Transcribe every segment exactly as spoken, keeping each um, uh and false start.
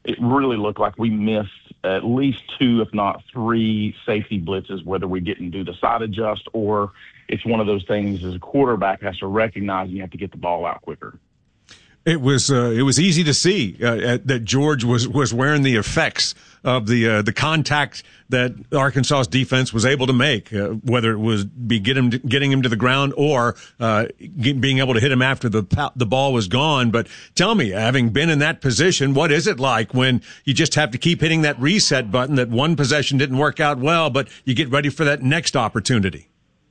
it really looked like we missed at least two, if not three, safety blitzes, whether we didn't do the side adjust or it's one of those things as a quarterback has to recognize you have to get the ball out quicker. It was uh, it was easy to see uh, that George was, was wearing the effects of the uh, the contact that Arkansas's defense was able to make, uh, whether it was be get him to, getting him to the ground or uh, get, being able to hit him after the the ball was gone. But tell me, having been in that position, what is it like when you just have to keep hitting that reset button? That one possession didn't work out well, but you get ready for that next opportunity.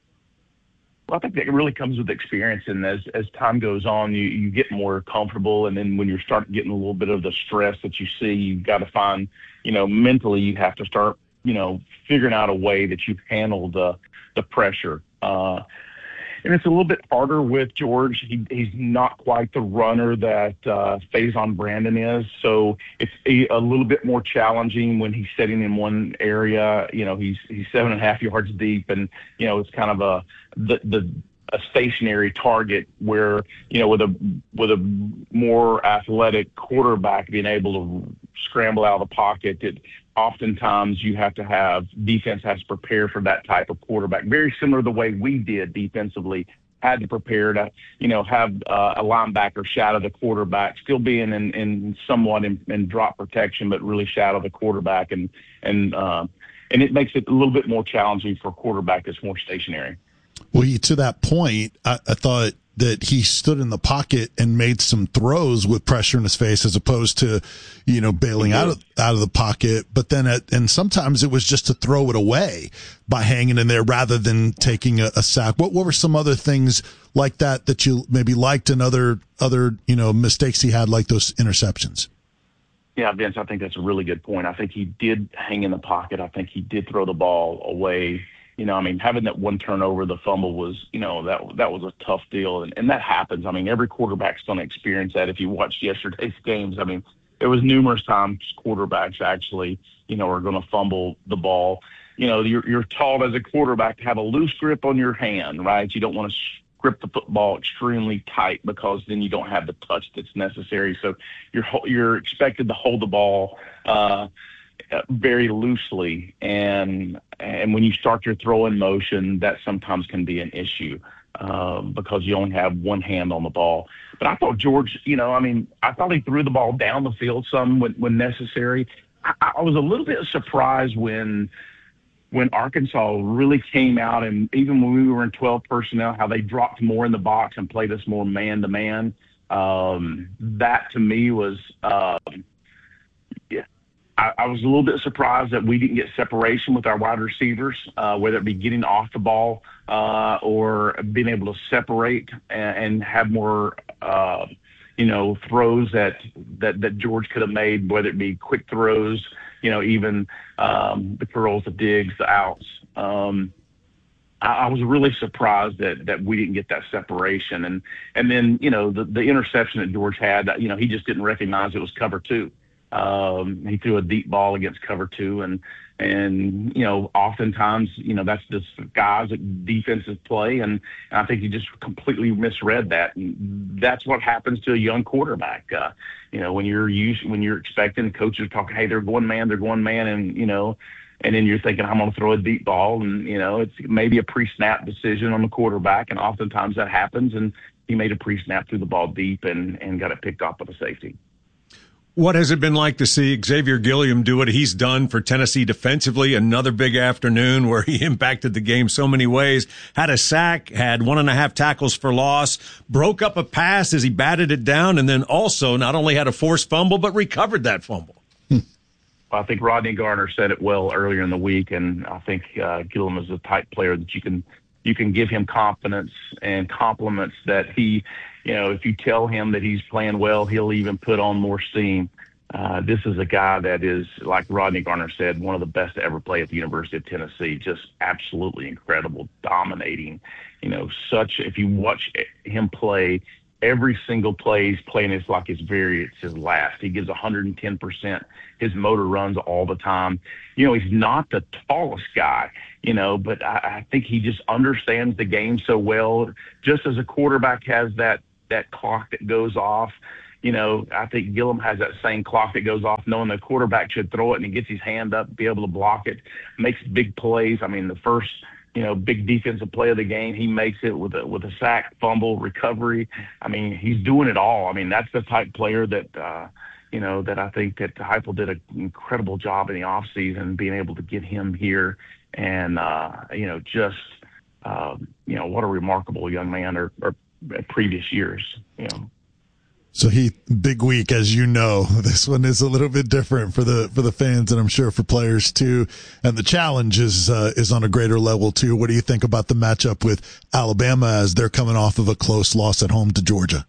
Well, I think that really comes with experience, and as as time goes on, you, you get more comfortable, and then when you start getting a little bit of the stress that you see, you've got to find, you know, mentally you have to start, you know, figuring out a way that you handle the the pressure. Uh, and it's a little bit harder with George. He, he's not quite the runner that uh, Faison Brandon is, so it's a, a little bit more challenging when he's sitting in one area. You know, he's he's seven and a half yards deep, and you know it's kind of a the the a stationary target where, you know, with a with a more athletic quarterback being able to scramble out of the pocket, it oftentimes you have to have defense has to prepare for that type of quarterback. Very similar to the way we did defensively, had to prepare to, you know, have uh, a linebacker shadow the quarterback, still being in, in somewhat in, in drop protection, but really shadow the quarterback. And, and, uh, and it makes it a little bit more challenging for a quarterback that's more stationary. Well, he, to that point, I, I thought that he stood in the pocket and made some throws with pressure in his face, as opposed to, you know, bailing out of out of the pocket. But then, at, and sometimes it was just to throw it away by hanging in there rather than taking a, a sack. What, what were some other things like that that you maybe liked, and other other you know mistakes he had, like those interceptions? Yeah, Vince, I think that's a really good point. I think he did hang in the pocket. I think he did throw the ball away. You know, I mean, having that one turnover, the fumble was, you know, that that was a tough deal. And, and that happens. I mean, every quarterback's going to experience that. If you watched yesterday's games, I mean, there was numerous times quarterbacks actually, you know, are going to fumble the ball. You know, you're, you're taught as a quarterback to have a loose grip on your hand, right? You don't want to grip the football extremely tight because then you don't have the touch that's necessary. So you're you're expected to hold the ball uh very loosely, and and when you start your throw in motion, that sometimes can be an issue uh, because you only have one hand on the ball. But I thought George, you know, I mean, I thought he threw the ball down the field some when, when necessary. I, I was a little bit surprised when when Arkansas really came out, and even when we were in twelve personnel, how they dropped more in the box and played us more man to man. Um, that to me was. Uh, yeah. I was a little bit surprised that we didn't get separation with our wide receivers, uh, whether it be getting off the ball uh, or being able to separate and, and have more, uh, you know, throws that, that that George could have made, whether it be quick throws, you know, even um, the curls, the digs, the outs. Um, I, I was really surprised that that we didn't get that separation. And and then, you know, the, the interception that George had, you know, he just didn't recognize it was cover two. Um, he threw a deep ball against cover two, and and you know, oftentimes, you know, that's just guys that defenses play, and, and I think he just completely misread that. And that's what happens to a young quarterback. Uh, you know, when you're used, when you're expecting coaches talking, hey, they're going man, they're going man, and you know, and then you're thinking, I'm going to throw a deep ball, and you know, it's maybe a pre-snap decision on the quarterback, and oftentimes that happens, and he made a pre-snap, threw the ball deep, and and got it picked off with a safety. What has it been like to see Xavier Gilliam do what he's done for Tennessee defensively? Another big afternoon where he impacted the game so many ways. Had a sack, had one and a half tackles for loss, broke up a pass as he batted it down, and then also not only had a forced fumble, but recovered that fumble. Well, I think Rodney Garner said it well earlier in the week, and I think uh, Gilliam is a type player that you can you can give him confidence and compliments that he – you know, if you tell him that he's playing well, he'll even put on more steam. Uh, this is a guy that is, like Rodney Garner said, one of the best to ever play at the University of Tennessee. Just absolutely incredible, dominating. You know, such, if you watch him play, every single play he's playing is like his very, it's his last. He gives one hundred ten percent. His motor runs all the time. You know, he's not the tallest guy, you know, but I, I think he just understands the game so well. Just as a quarterback has that, that clock that goes off, you know, I think Gillum has that same clock that goes off, knowing the quarterback should throw it, and he gets his hand up, be able to block it, makes big plays. I mean, the first, you know, big defensive play of the game, he makes it with a with a sack, fumble, recovery. I mean, he's doing it all. I mean, that's the type player that, uh, you know, that I think that Heupel did an incredible job in the offseason, being able to get him here, and uh, you know, just uh, you know, what a remarkable young man, or, or previous years, you know. So he big week, as you know. This one is a little bit different for the for the fans, and I'm sure for players too. And the challenge is uh, is on a greater level too. What do you think about the matchup with Alabama as they're coming off of a close loss at home to Georgia?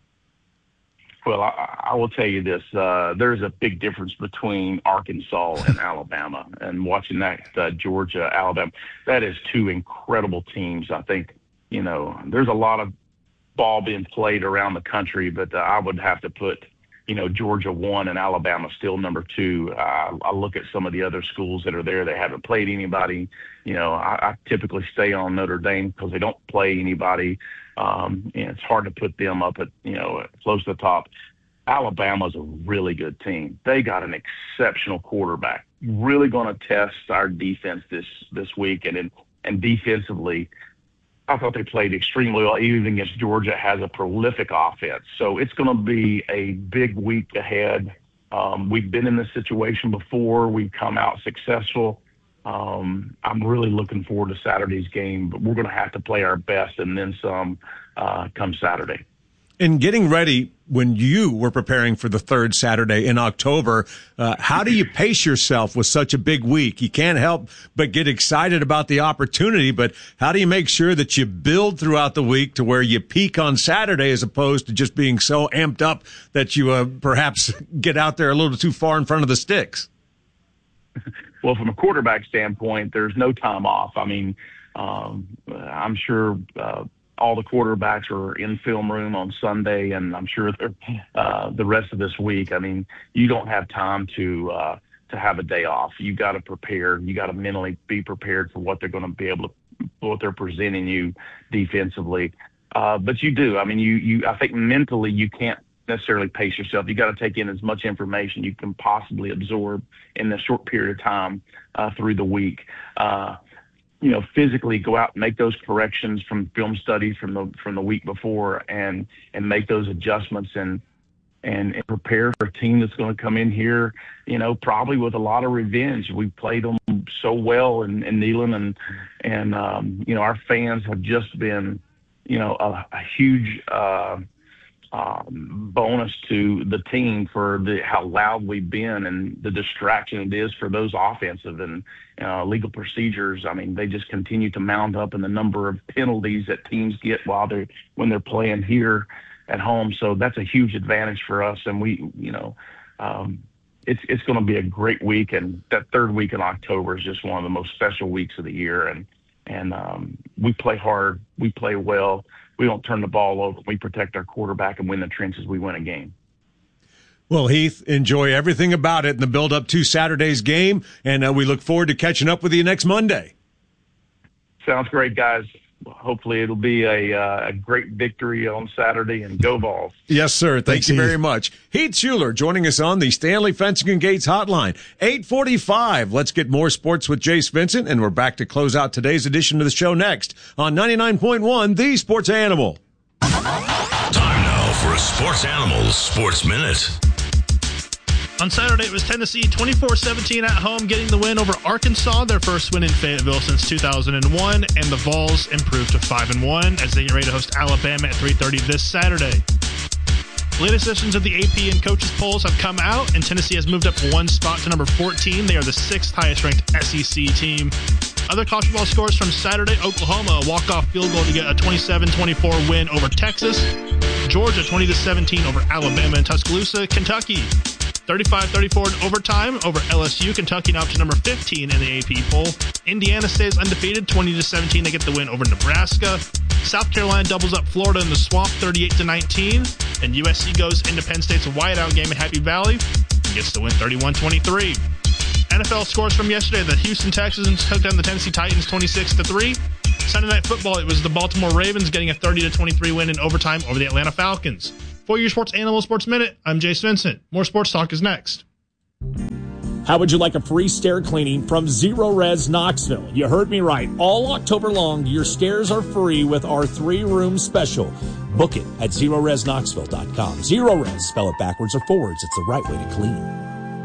Well, I, I will tell you this: uh, there's a big difference between Arkansas and Alabama. And watching that uh, Georgia Alabama, that is two incredible teams. I think, you know, there's a lot of ball being played around the country, but uh, I would have to put, you know, Georgia one and Alabama still number two. Uh, I look at some of the other schools that are there. They haven't played anybody. You know, I, I typically stay on Notre Dame because they don't play anybody. Um, and it's hard to put them up at, you know, close to the top. Alabama's a really good team. They got an exceptional quarterback. Really going to test our defense this this week, and and, and defensively, I thought they played extremely well. Even against Georgia, has a prolific offense. So it's going to be a big week ahead. Um, we've been in this situation before. We've come out successful. Um, I'm really looking forward to Saturday's game, but we're going to have to play our best and then some uh, come Saturday. In getting ready, when you were preparing for the third Saturday in October, uh, how do you pace yourself with such a big week? You can't help but get excited about the opportunity, but how do you make sure that you build throughout the week to where you peak on Saturday as opposed to just being so amped up that you uh, perhaps get out there a little too far in front of the sticks? Well, from a quarterback standpoint, there's no time off. I mean, um, I'm sure uh, all the quarterbacks are in film room on Sunday, and I'm sure they're uh, the rest of this week. I mean, you don't have time to uh, to have a day off. You got to prepare. You got to mentally be prepared for what they're going to be able to, what they're presenting you defensively. Uh, but you do. I mean, you you. I think mentally you can't necessarily pace yourself. You got to take in as much information you can possibly absorb in a short period of time uh, through the week. Uh, you know, physically go out and make those corrections from film studies from the from the week before, and and make those adjustments, and and, and prepare for a team that's going to come in here, you know, probably with a lot of revenge. We played them so well in, in Neyland, and and um, you know, our fans have just been, you know, a, a huge uh, um, bonus to the team for the how loud we've been and the distraction it is for those offensive and uh, legal procedures. I mean, they just continue to mount up in the number of penalties that teams get while they're when they're playing here at home. So that's a huge advantage for us. And we, you know, um, it's it's going to be a great week. And that third week in October is just one of the most special weeks of the year. And and um, we play hard, we play well. We don't turn the ball over. We protect our quarterback and win the trenches. We win a game. Well, Heath, enjoy everything about it in the build-up to Saturday's game, and uh, we look forward to catching up with you next Monday. Sounds great, guys. Hopefully it'll be a, uh, a great victory on Saturday, and go Vols. Yes, sir. Thank Thanks, you Heath. very much. Heath Shuler joining us on the Stanley Fencing and Gates hotline. eight forty-five. Let's get more sports with Jace Vincent, and we're back to close out today's edition of the show next on ninety-nine point one, The Sports Animal. Time now for a Sports Animal Sports Minute. On Saturday, it was Tennessee twenty-four seventeen at home, getting the win over Arkansas, their first win in Fayetteville since two thousand one, and the Vols improved to five and one as they get ready to host Alabama at three thirty this Saturday. The latest editions of the A P and coaches polls have come out, and Tennessee has moved up one spot to number fourteen. They are the sixth highest-ranked S E C team. Other college football scores from Saturday: Oklahoma, a walk-off field goal to get a twenty-seven twenty-four win over Texas. Georgia, twenty to seventeen over Alabama and Tuscaloosa. Kentucky, thirty-five thirty-four in overtime over L S U. Kentucky now up to number fifteen in the A P poll. Indiana stays undefeated, twenty to seventeen. They get the win over Nebraska. South Carolina doubles up Florida in the Swamp, thirty-eight to nineteen. And U S C goes into Penn State's whiteout game at Happy Valley and gets the win thirty-one twenty-three. N F L scores from yesterday: the Houston Texans took down the Tennessee Titans twenty-six to three. Sunday Night Football, it was the Baltimore Ravens getting a thirty to twenty-three win in overtime over the Atlanta Falcons. For your Sports Animal Sports Minute, I'm Jace Vincent. More sports talk is next. How would you like a free stair cleaning from Zero Res Knoxville? You heard me right. All October long, your stairs are free with our three-room special. Book it at zero res knoxville dot com. Zero Res, spell it backwards or forwards. It's the right way to clean.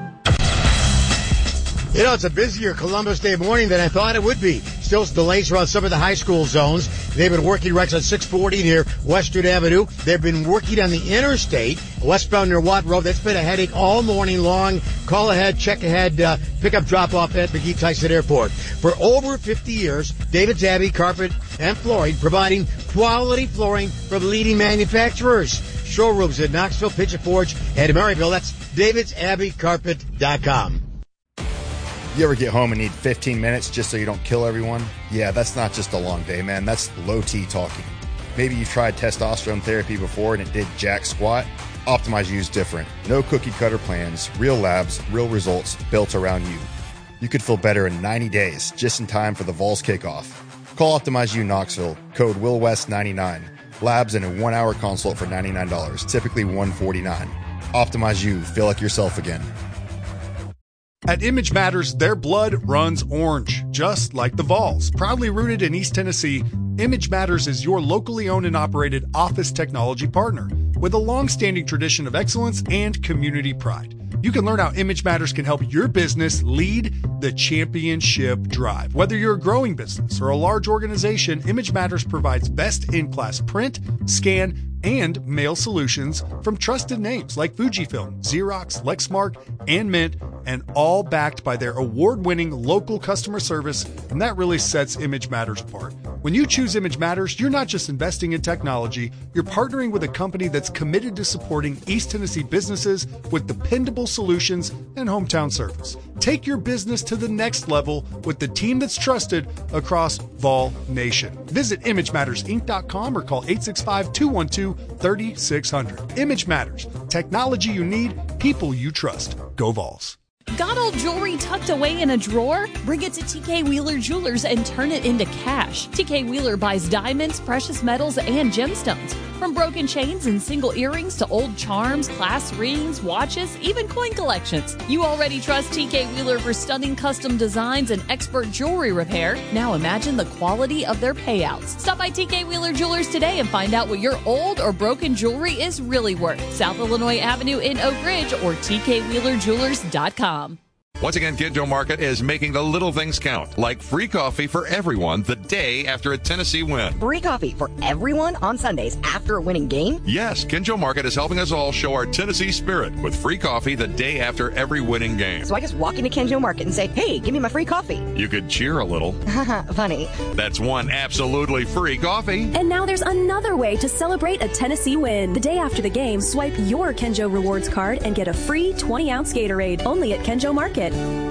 You know, it's a busier Columbus Day morning than I thought it would be. Still delays around some of the high school zones. They've been working wrecks on six forty near Western Avenue. They've been working on the interstate, westbound near Watt Road. That's been a headache all morning long. Call ahead, check ahead, uh, pick up, drop off at McGee Tyson Airport. For over fifty years, David's Abbey Carpet and Flooring providing quality flooring from leading manufacturers. Showrooms in Knoxville, Pigeon Forge, and Maryville. That's davids abbey carpet dot com. You ever get home and need fifteen minutes just so you don't kill everyone? Yeah, that's not just a long day, man. That's low T talking. Maybe you've tried testosterone therapy before and it did jack squat. Optimize U's different. No cookie cutter plans, real labs, real results built around you. You could feel better in ninety days, just in time for the Vols kickoff. Call Optimize U Knoxville, code Will West ninety-nine. Labs and a one-hour consult for ninety-nine dollars, typically one hundred forty-nine dollars. Optimize U, feel like yourself again. At Image Matters, their blood runs orange, just like the Vols. Proudly rooted in East Tennessee, Image Matters is your locally owned and operated office technology partner with a long-standing tradition of excellence and community pride. You can learn how Image Matters can help your business lead the championship drive. Whether you're a growing business or a large organization, Image Matters provides best-in-class print, scan, and mail solutions from trusted names like Fujifilm, Xerox, Lexmark, and Mint, and all backed by their award-winning local customer service, and that really sets Image Matters apart. When you choose Image Matters, you're not just investing in technology, you're partnering with a company that's committed to supporting East Tennessee businesses with dependable solutions and hometown service. Take your business to the next level with the team that's trusted across Vol Nation. Visit image matters inc dot com or call eight six five, two one two, three six zero zero. Image Matters. Technology you need, people you trust. Go Vols. Got old jewelry tucked away in a drawer? Bring it to T K Wheeler Jewelers and turn it into cash. T K Wheeler buys diamonds, precious metals, and gemstones. From broken chains and single earrings to old charms, class rings, watches, even coin collections. You already trust T K Wheeler for stunning custom designs and expert jewelry repair. Now imagine the quality of their payouts. Stop by T K Wheeler Jewelers today and find out what your old or broken jewelry is really worth. South Illinois Avenue in Oak Ridge or T K wheeler jewelers dot com. Once again, Kinjo Market is making the little things count, like free coffee for everyone the day after a Tennessee win. Free coffee for everyone on Sundays after a winning game? Yes, Kinjo Market is helping us all show our Tennessee spirit with free coffee the day after every winning game. So I just walk into Kinjo Market and say, hey, give me my free coffee. You could cheer a little. Funny. That's one absolutely free coffee. And now there's another way to celebrate a Tennessee win. The day after the game, swipe your Kinjo Rewards card and get a free twenty-ounce Gatorade only at Kinjo Market.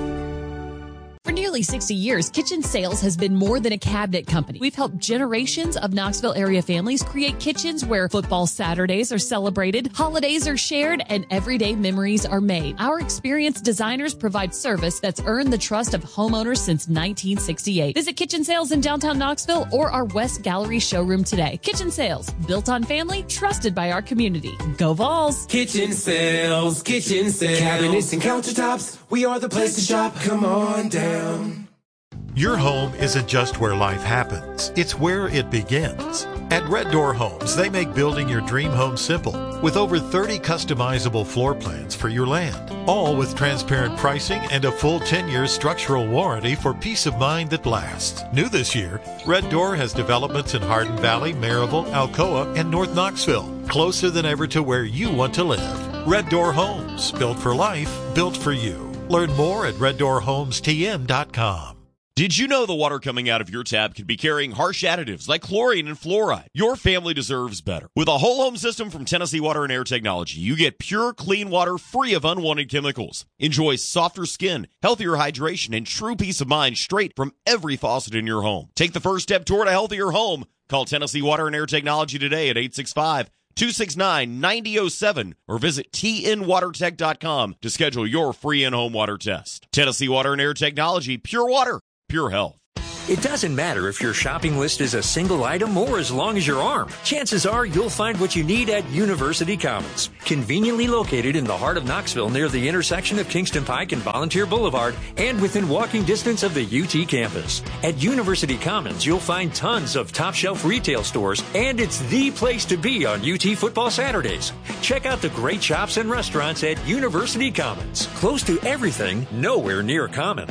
For nearly sixty years, Kitchen Sales has been more than a cabinet company. We've helped generations of Knoxville area families create kitchens where football Saturdays are celebrated, holidays are shared, and everyday memories are made. Our experienced designers provide service that's earned the trust of homeowners since nineteen sixty-eight. Visit Kitchen Sales in downtown Knoxville or our West Gallery showroom today. Kitchen Sales, built on family, trusted by our community. Go Vols! Kitchen Sales, Kitchen Sales. Cabinets and countertops, we are the place to shop. Come on down. Your home isn't just where life happens, it's where it begins. At Red Door Homes, they make building your dream home simple with over thirty customizable floor plans for your land, all with transparent pricing and a full ten year structural warranty for peace of mind that lasts. New this year, Red Door has developments in Hardin Valley, Maryville, Alcoa, and North Knoxville, closer than ever to where you want to live. Red Door Homes, built for life, built for you. Learn more at red door homes t m dot com. Did you know the water coming out of your tap could be carrying harsh additives like chlorine and fluoride? Your family deserves better. With a whole home system from Tennessee Water and Air Technology, you get pure, clean water free of unwanted chemicals. Enjoy softer skin, healthier hydration, and true peace of mind straight from every faucet in your home. Take the first step toward a healthier home. Call Tennessee Water and Air Technology today at eight six five, two six nine, nine zero zero seven or visit t n water tech dot com to schedule your free in-home water test. Tennessee Water and Air Technology, pure water, pure health. It doesn't matter if your shopping list is a single item or as long as your arm. Chances are you'll find what you need at University Commons. Conveniently located in the heart of Knoxville near the intersection of Kingston Pike and Volunteer Boulevard and within walking distance of the U T campus. At University Commons, you'll find tons of top-shelf retail stores, and it's the place to be on U T football Saturdays. Check out the great shops and restaurants at University Commons. Close to everything, nowhere near common.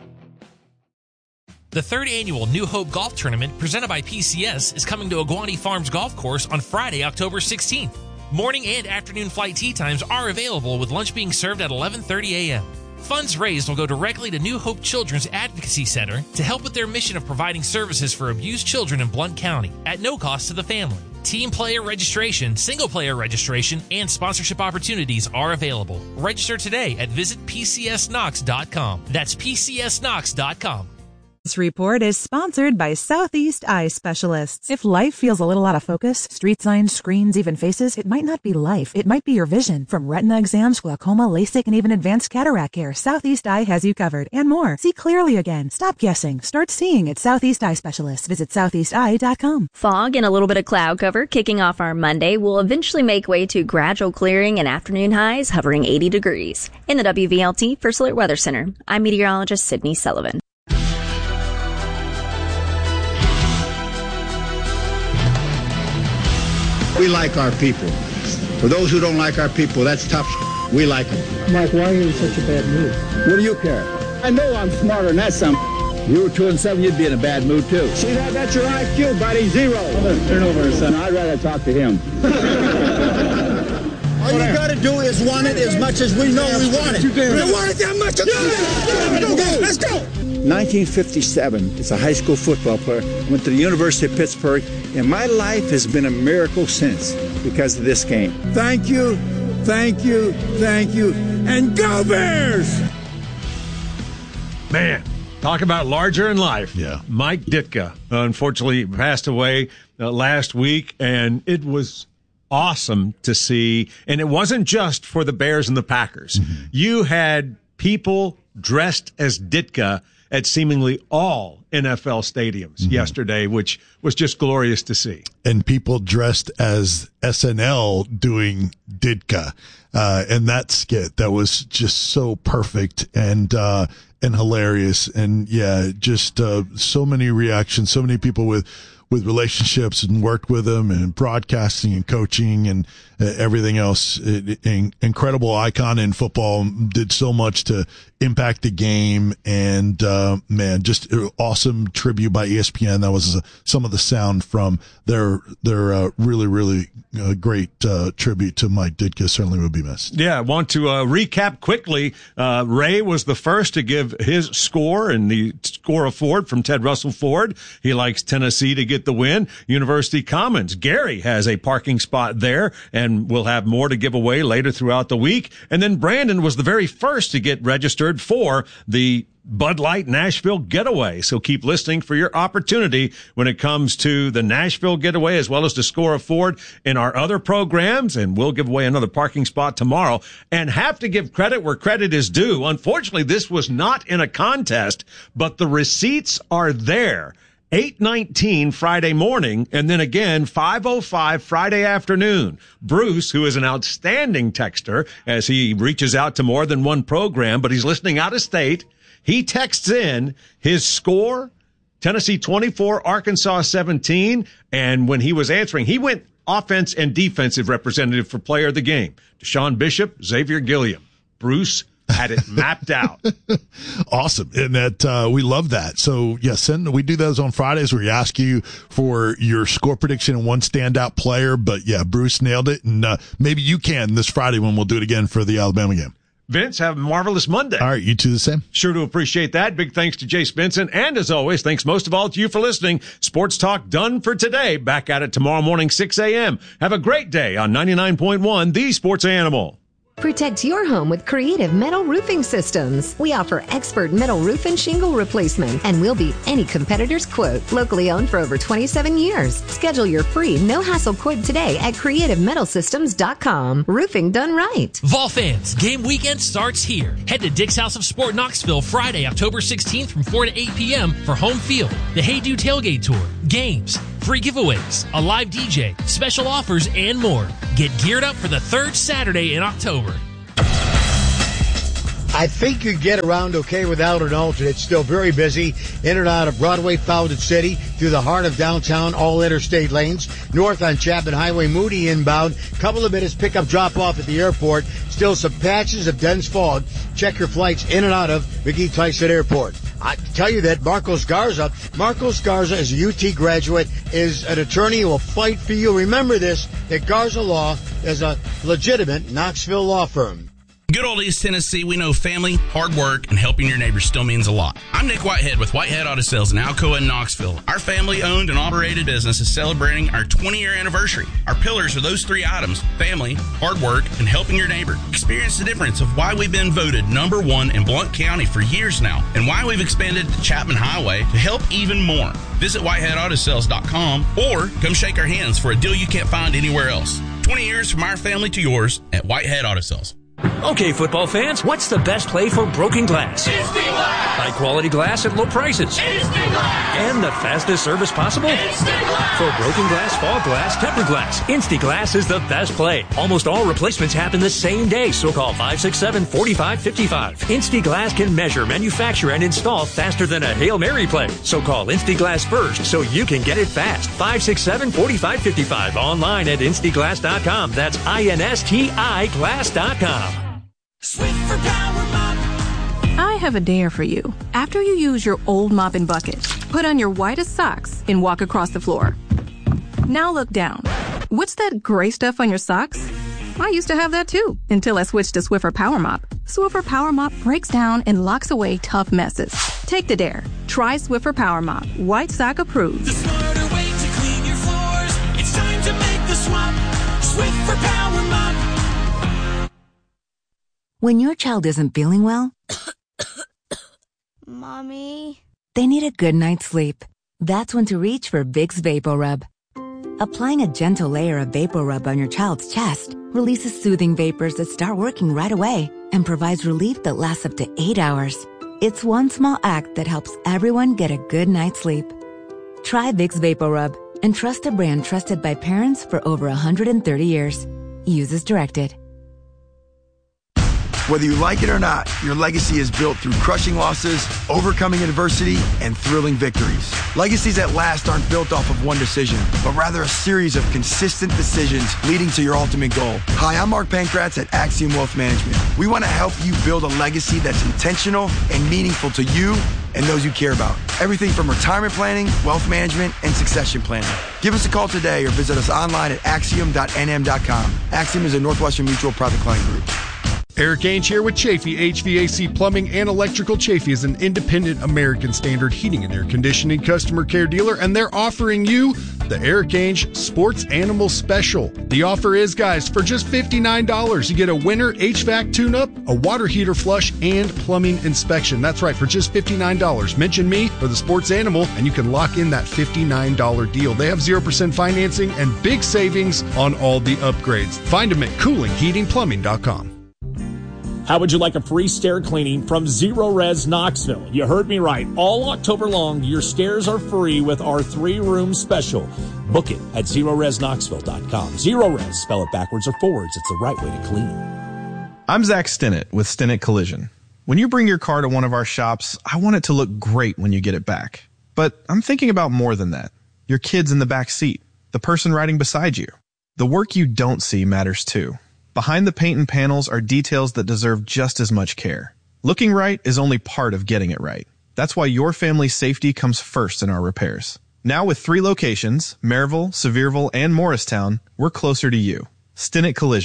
The third annual New Hope Golf Tournament presented by P C S is coming to Aguani Farms Golf Course on Friday, October sixteenth. Morning and afternoon flight tee times are available with lunch being served at eleven thirty a.m. Funds raised will go directly to New Hope Children's Advocacy Center to help with their mission of providing services for abused children in Blount County at no cost to the family. Team player registration, single player registration, and sponsorship opportunities are available. Register today at visit p c s knox dot com. That's p c s knox dot com. This report is sponsored by Southeast Eye Specialists. If life feels a little out of focus, street signs, screens, even faces, it might not be life. It might be your vision. From retina exams, glaucoma, LASIK, and even advanced cataract care, Southeast Eye has you covered. And more. See clearly again. Stop guessing. Start seeing at Southeast Eye Specialists. Visit southeast eye dot com. Fog and a little bit of cloud cover kicking off our Monday will eventually make way to gradual clearing and afternoon highs hovering eighty degrees. In the W V L T First Alert Weather Center, I'm meteorologist Sydney Sullivan. We like our people. For those who don't like our people, that's tough. We like them. Mike, why are you in such a bad mood? What do you care? I know I'm smarter than that some. You were two and seven, you'd be in a bad mood too. See that? That's your I Q, buddy. Zero. Turn over, son. I'd rather talk to him. All you got to do is want it as much as we know we want it. We want it that much. Yeah. Let's go. Let's go. nineteen fifty-seven, as a high school football player, went to the University of Pittsburgh, and my life has been a miracle since because of this game. Thank you, thank you, thank you, and go Bears! Man, talk about larger in life. Yeah. Mike Ditka, unfortunately, passed away uh, last week, and it was awesome to see. And it wasn't just for the Bears and the Packers. Mm-hmm. You had people dressed as Ditka at seemingly all N F L stadiums mm-hmm. yesterday, which was just glorious to see. And people dressed as S N L doing Ditka, uh, and that skit that was just so perfect and uh, and hilarious. And yeah, just uh, so many reactions, so many people with with relationships and worked with him and broadcasting and coaching and uh, everything else. It, it, incredible icon in football, did so much to impact the game. And, uh, man, just awesome tribute by E S P N. That was uh, some of the sound from their, their, uh, really, really uh, great, uh, tribute to Mike Ditka. Certainly would be missed. Yeah. I want to, uh, recap quickly. Uh, Ray was the first to give his score and the score of Ford from Ted Russell Ford. He likes Tennessee to get the win. University Commons. Gary has a parking spot there, and we'll have more to give away later throughout the week. And then Brandon was the very first to get registered for the Bud Light Nashville Getaway. So keep listening for your opportunity when it comes to the Nashville Getaway, as well as the score of Ford in our other programs. And we'll give away another parking spot tomorrow, and have to give credit where credit is due. Unfortunately, this was not in a contest, but the receipts are there. eight nineteen Friday morning, and then again five oh five Friday afternoon. Bruce, who is an outstanding texter as he reaches out to more than one program, but he's listening out of state, he texts in his score, Tennessee twenty-four, Arkansas seventeen, and when he was answering, he went offense and defensive representative for player of the game. Deshaun Bishop, Xavier Gilliam. Bruce had it mapped out. Awesome. And that, uh, we love that. So yeah, send, we do those on Fridays where we ask you for your score prediction and one standout player. But yeah, Bruce nailed it. And, uh, maybe you can this Friday when we'll do it again for the Alabama game. Vince, have a marvelous Monday. All right, you too the same. Sure to appreciate that. Big thanks to Jace Benson. And as always, thanks most of all to you for listening. Sports Talk done for today. Back at it tomorrow morning, six a.m. Have a great day on ninety-nine point one, The Sports Animal. Protect your home with Creative Metal Roofing Systems. We offer expert metal roof and shingle replacement, and we'll beat any competitor's quote. Locally owned for over twenty-seven years. Schedule your free no-hassle quote today at creative metal systems dot com. Roofing done right. Vol fans, game weekend starts here. Head to Dick's House of Sport Knoxville Friday, October sixteenth from four to eight p.m. for home field, the Hey Do Tailgate Tour, games, free giveaways, a live D J, special offers, and more. Get geared up for the third Saturday in October. I think you get around okay without an alternate. It's still very busy in and out of Broadway, Fountain City, through the heart of downtown, all interstate lanes. North on Chapman Highway, Moody inbound. Couple of minutes pick-up, drop-off at the airport. Still some patches of dense fog. Check your flights in and out of McGee Tyson Airport. I tell you that Marcos Garza, Marcos Garza is a U T graduate, is an attorney who will fight for you. Remember this, that Garza Law is a legitimate Knoxville law firm. Good old East Tennessee, we know family, hard work, and helping your neighbors still means a lot. I'm Nick Whitehead with Whitehead Auto Sales in Alcoa and Knoxville. Our family-owned and operated business is celebrating our twenty-year anniversary. Our pillars are those three items: family, hard work, and helping your neighbor. Experience the difference of why we've been voted number one in Blount County for years now, and why we've expanded to Chapman Highway to help even more. Visit whitehead auto sales dot com or come shake our hands for a deal you can't find anywhere else. twenty years from our family to yours at Whitehead Auto Sales. Okay, football fans, what's the best play for broken glass? Instant Glass! High quality glass at low prices. Instant Glass! And the fastest service possible? Instant Glass! For broken glass, fog glass, tempered glass, Instant Glass is the best play. Almost all replacements happen the same day, so call five six seven, four five five five. Instant Glass can measure, manufacture, and install faster than a Hail Mary play. So call Instant Glass first so you can get it fast. five six seven, four five five five. Online at instant glass dot com. That's I N S T I glass dot com. Swiffer Power Mop. I have a dare for you. After you use your old mop and bucket, put on your whitest socks and walk across the floor. Now look down. What's that gray stuff on your socks? I used to have that too, until I switched to Swiffer Power Mop. Swiffer Power Mop breaks down and locks away tough messes. Take the dare. Try Swiffer Power Mop. White sock approved. The smarter way to clean your floors. It's time to make the swap. Swiffer Power Mop. When your child isn't feeling well, Mommy, they need a good night's sleep. That's when to reach for Vicks VapoRub. Applying a gentle layer of VapoRub on your child's chest releases soothing vapors that start working right away and provides relief that lasts up to eight hours. It's one small act that helps everyone get a good night's sleep. Try Vicks VapoRub and trust a brand trusted by parents for over one hundred thirty years. Use as directed. Whether you like it or not, your legacy is built through crushing losses, overcoming adversity, and thrilling victories. Legacies that last aren't built off of one decision, but rather a series of consistent decisions leading to your ultimate goal. Hi, I'm Mark Pankratz at Axiom Wealth Management. We want to help you build a legacy that's intentional and meaningful to you and those you care about. Everything from retirement planning, wealth management, and succession planning. Give us a call today or visit us online at axiom dot n m dot com. Axiom is a Northwestern Mutual private client group. Eric Ainge here with Chafee H V A C Plumbing and Electrical. Chafee is an independent American Standard heating and air conditioning customer care dealer, and they're offering you the Eric Ainge Sports Animal Special. The offer is, guys, for just fifty-nine dollars, you get a winter H V A C tune-up, a water heater flush, and plumbing inspection. That's right, for just fifty-nine dollars. Mention me or the Sports Animal, and you can lock in that fifty-nine dollars deal. They have zero percent financing and big savings on all the upgrades. Find them at cooling heating plumbing dot com. How would you like a free stair cleaning from Zero Res Knoxville? You heard me right. All October long, your stairs are free with our three-room special. Book it at zero res knoxville dot com. Zero Res, spell it backwards or forwards. It's the right way to clean. I'm Zach Stinnett with Stinnett Collision. When you bring your car to one of our shops, I want it to look great when you get it back. But I'm thinking about more than that. Your kids in the back seat, the person riding beside you. The work you don't see matters too. Behind the paint and panels are details that deserve just as much care. Looking right is only part of getting it right. That's why your family's safety comes first in our repairs. Now with three locations, Maryville, Sevierville, and Morristown, we're closer to you. Stinnett Collision,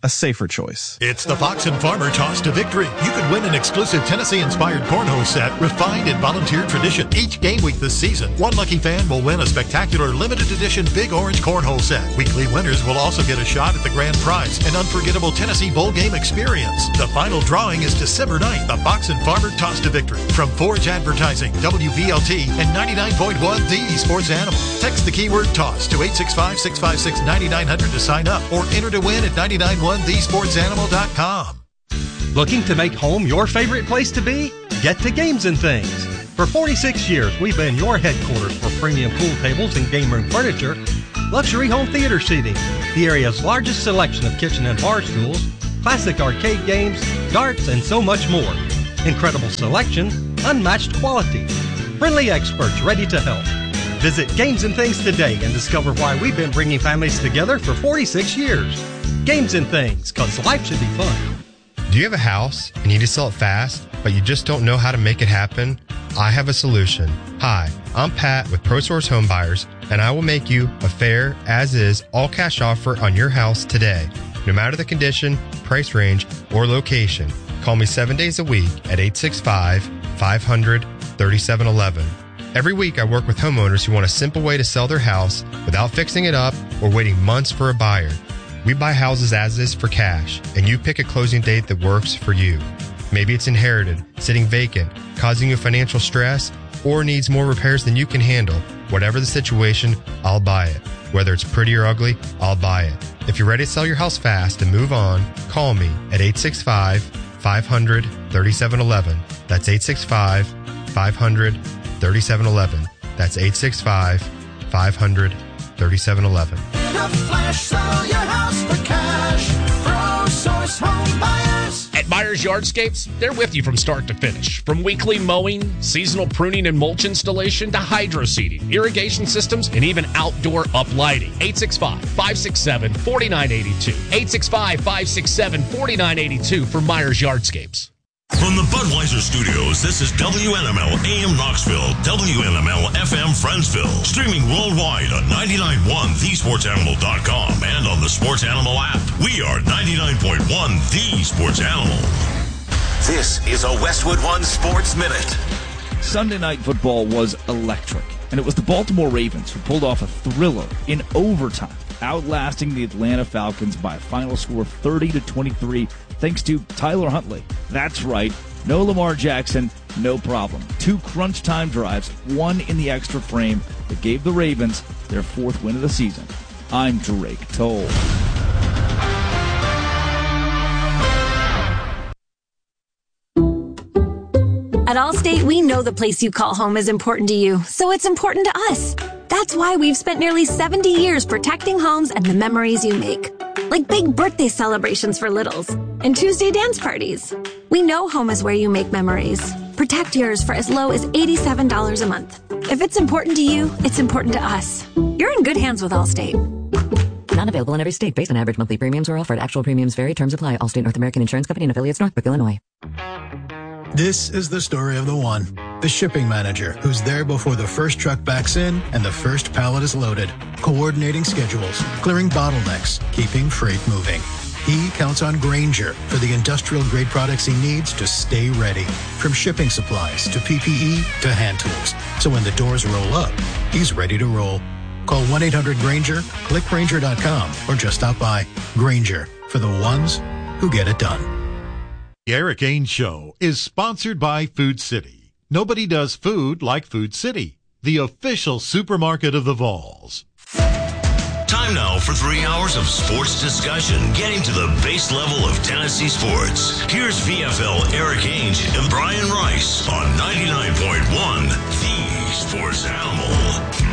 a safer choice. It's the Fox and Farmer Toss to Victory. You could win an exclusive Tennessee-inspired cornhole set refined in volunteer tradition. Each game week this season, one lucky fan will win a spectacular limited edition Big Orange cornhole set. Weekly winners will also get a shot at the grand prize, an unforgettable Tennessee bowl game experience. The final drawing is December ninth, the Fox and Farmer Toss to Victory. From Forge Advertising, W V L T, and ninety-nine point one The Sports Animal. Text the keyword TOSS to eight six five, six five six, nine nine zero zero to sign up or enter to win at nine nine one the sports animal dot com. Looking to make home your favorite place to be? Get to Games and Things. For forty-six years, we've been your headquarters for premium pool tables and game room furniture, luxury home theater seating, the area's largest selection of kitchen and bar stools, classic arcade games, darts, and so much more. Incredible selection, unmatched quality, friendly experts ready to help. Visit Games and Things today and discover why we've been bringing families together for forty-six years. Games and Things, because life should be fun. Do you have a house and you need to sell it fast, but you just don't know how to make it happen? I have a solution. Hi, I'm Pat with ProSource Home Buyers, and I will make you a fair, as-is, all-cash offer on your house today. No matter the condition, price range, or location, call me seven days a week at eight six five, five hundred, thirty-seven eleven. Every week I work with homeowners who want a simple way to sell their house without fixing it up or waiting months for a buyer. We buy houses as is for cash, and you pick a closing date that works for you. Maybe it's inherited, sitting vacant, causing you financial stress, or needs more repairs than you can handle. Whatever the situation, I'll buy it. Whether it's pretty or ugly, I'll buy it. If you're ready to sell your house fast and move on, call me at eight six five, five hundred, thirty-seven eleven. That's eight six five, five hundred, thirty-seven eleven. That's eight six five, five hundred, thirty-seven eleven. The flash, sell your house for cash. ProSource Home Buyers. At Myers Yardscapes, they're with you from start to finish. From weekly mowing, seasonal pruning and mulch installation to hydro seeding, irrigation systems, and even outdoor uplighting. eight six five, five six seven, four nine eight two. eight six five, five six seven, four nine eight two for Myers Yardscapes. From the Budweiser Studios, this is W N M L A M Knoxville, W N M L F M Friendsville, streaming worldwide on ninety-nine point one the sports animal dot com and on the Sports Animal app. We are ninety-nine point one The Sports Animal. This is a Westwood One Sports Minute. Sunday Night Football was electric, and it was the Baltimore Ravens who pulled off a thriller in overtime, outlasting the Atlanta Falcons by a final score of thirty to twenty-three, thanks to Tyler Huntley. That's right, no Lamar Jackson, no problem. Two crunch time drives, one in the extra frame that gave the Ravens their fourth win of the season. I'm Drake Toll. At Allstate, we know the place you call home is important to you, so it's important to us. That's why we've spent nearly seventy years protecting homes and the memories you make. Like big birthday celebrations for littles and Tuesday dance parties. We know home is where you make memories. Protect yours for as low as eighty-seven dollars a month. If it's important to you, it's important to us. You're in good hands with Allstate. Not available in every state. Based on average monthly premiums or offered. Actual premiums vary. Terms apply. Allstate North American Insurance Company and affiliates, Northbrook, Illinois. This is the story of the one, the shipping manager, who's there before the first truck backs in and the first pallet is loaded, coordinating schedules, clearing bottlenecks, keeping freight moving. He counts on Grainger for the industrial-grade products he needs to stay ready, from shipping supplies to P P E to hand tools. So when the doors roll up, he's ready to roll. Call one eight hundred Grainger, click Grainger dot com, or just stop by. Grainger, for the ones who get it done. The Eric Ains Show is sponsored by Food City. Nobody does food like Food City, the official supermarket of the Vols. Time now for three hours of sports discussion, getting to the base level of Tennessee sports. Here's V F L Eric Ains and Brian Rice on ninety-nine point one The Sports Animal.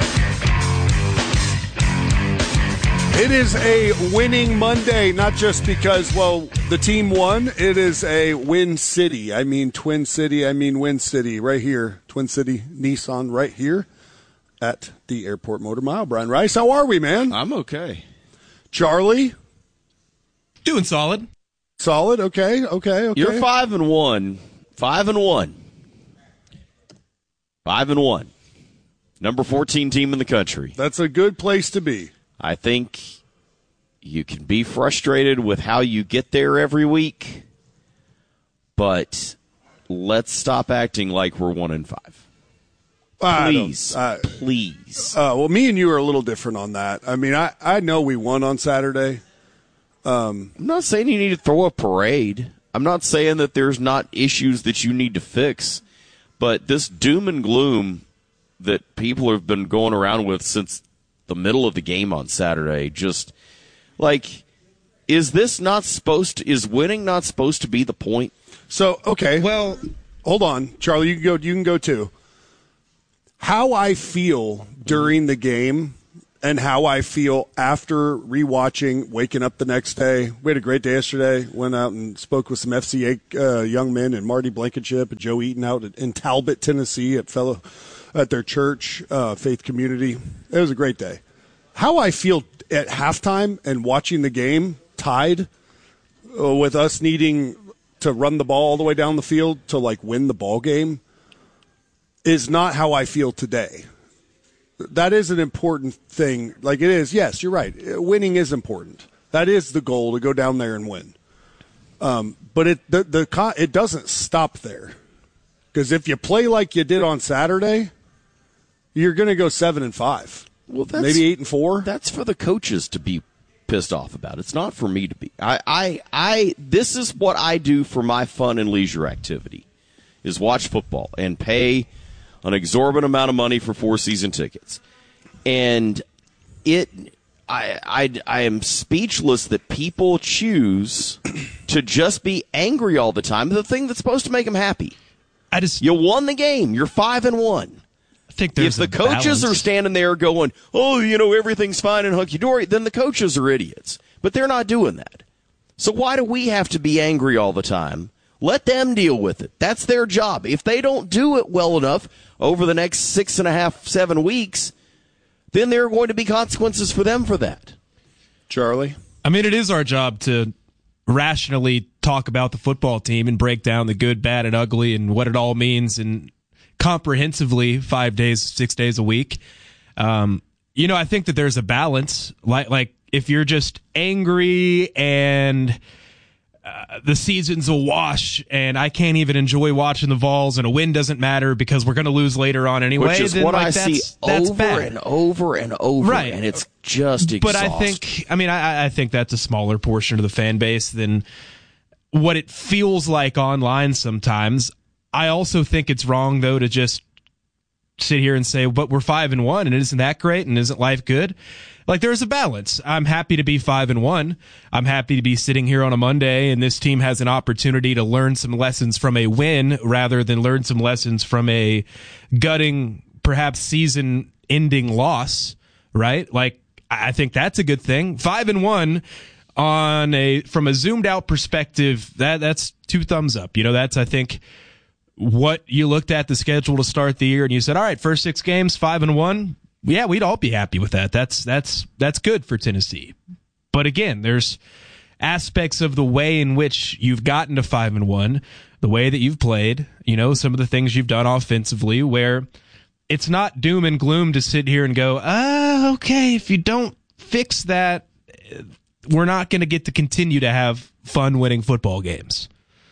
It is a winning Monday, not just because, well, the team won. It is a win city. I mean Twin City. I mean Win City right here. Twin City Nissan right here at the Airport Motor Mile. Brian Rice, how are we, man? I'm okay. Charlie? Doing solid. Solid? Okay, okay, okay. You're five and one. Five and one. Five and one. Number fourteen team in the country. That's a good place to be. I think you can be frustrated with how you get there every week, but let's stop acting like we're one and five. Please, I don't, I, please. Uh, well, me and you are a little different on that. I mean, I, I know we won on Saturday. Um, I'm not saying you need to throw a parade. I'm not saying that there's not issues that you need to fix, but this doom and gloom that people have been going around with since the middle of the game on Saturday, just like, is this not supposed to, is winning not supposed to be the point? So, okay. Well, hold on, Charlie, you can go, you can go too. How I feel during the game and how I feel after rewatching, waking up the next day. We had a great day yesterday. Went out and spoke with some F C A uh, young men and Marty Blankenship and Joe Eaton out in Talbot, Tennessee at fellow at their church, uh, Faith Community. It was a great day. How I feel at halftime and watching the game tied uh, with us needing to run the ball all the way down the field to like win the ball game is not how I feel today. That is an important thing. Like it is, yes, you're right. Winning is important. That is the goal, to go down there and win. Um, but it the, the it doesn't stop there. Because if you play like you did on Saturday, you're going to go seven and five. Well, that's, maybe eight and four. That's for the coaches to be pissed off about. It's not for me to be. I, I, I. This is what I do for my fun and leisure activity, is watch football and pay an exorbitant amount of money for four season tickets. And it, I, I, I am speechless that people choose to just be angry all the time. The thing that's supposed to make them happy. I just, you won the game. You're five and one. I think there's if the a coaches balance. are standing there going, oh, you know, everything's fine and hunky-dory, then the coaches are idiots. But they're not doing that. So why do we have to be angry all the time? Let them deal with it. That's their job. If they don't do it well enough over the next six and a half, seven weeks, then there are going to be consequences for them for that. Charlie? I mean, it is our job to rationally talk about the football team and break down the good, bad, and ugly and what it all means, and comprehensively five days, six days a week. Um, you know, I think that there's a balance. Like, like if you're just angry and uh, the season's a wash and I can't even enjoy watching the Vols and a win doesn't matter because we're going to lose later on anyway, which is then, what like, I that's, see that's over bad. and over and over, right. And it's just exhausting. But I think, I mean, I, I think that's a smaller portion of the fan base than what it feels like online sometimes. I also think it's wrong, though, to just sit here and say, but we're five and one, and isn't that great, and isn't life good? Like, there's a balance. I'm happy to be five and one. I'm happy to be sitting here on a Monday, and this team has an opportunity to learn some lessons from a win rather than learn some lessons from a gutting, perhaps season-ending loss, right? Like, I think that's a good thing. Five and one on a from a zoomed-out perspective, that that's two thumbs up. You know, that's, I think, what you looked at the schedule to start the year and you said, all right, first six games, five and one. Yeah, we'd all be happy with that. That's, that's, that's good for Tennessee. But again, there's aspects of the way in which you've gotten to five and one, the way that you've played, you know, some of the things you've done offensively where it's not doom and gloom to sit here and go, ah, okay, if you don't fix that, we're not going to get to continue to have fun winning football games.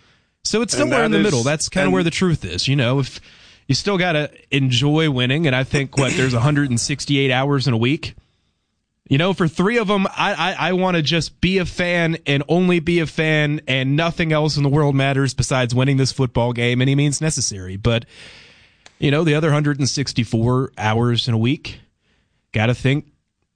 So it's somewhere in the is, middle. That's kind of where the truth is. You know, if you still got to enjoy winning, and I think, what, there's one hundred sixty-eight hours in a week. You know, for three of them, I, I, I want to just be a fan and only be a fan, and nothing else in the world matters besides winning this football game any means necessary. But, you know, the other one hundred sixty-four hours in a week, got to think